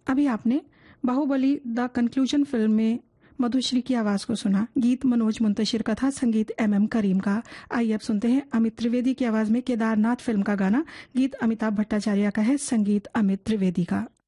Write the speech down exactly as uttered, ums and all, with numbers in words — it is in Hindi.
अभी आपने बाहुबली द कंक्लूजन फिल्म में मधुश्री की आवाज को सुना। गीत मनोज मुंतशिर का था, संगीत एम एम करीम का। आइए अब सुनते हैं अमित त्रिवेदी की आवाज में केदारनाथ फिल्म का गाना। गीत अमिताभ भट्टाचार्य का है, संगीत अमित त्रिवेदी का।